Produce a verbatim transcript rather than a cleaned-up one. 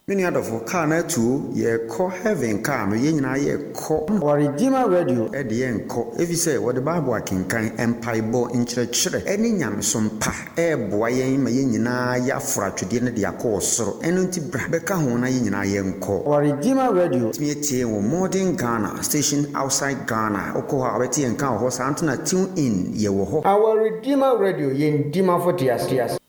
Many other for car na two ye call heaven car no ye nyina ye call our Redeemer Radio e de ye nko efi say what the Bible akenkan empaibo nkyerɛkyerɛ eni nyamesom pa e boa ye ma ye nyina ya fra twede ne de akɔ osoro eno nti bra beka ho na ye nyina ye nko our Redeemer Radio me tie wo modern Ghana station outside Ghana okɔ ha beti enka ho sa antuna tune in ye wo ho our Redeemer Radio ye ndima for dias dias